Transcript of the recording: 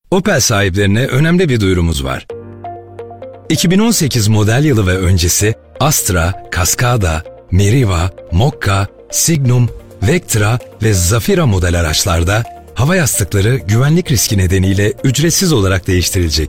Opel sahiplerine önemli bir duyurumuz var. 2018 model yılı ve öncesi Astra, Cascada, Meriva, Mokka, Signum, Vectra ve Zafira model araçlarda hava yastıkları güvenlik riski nedeniyle ücretsiz olarak değiştirilecek.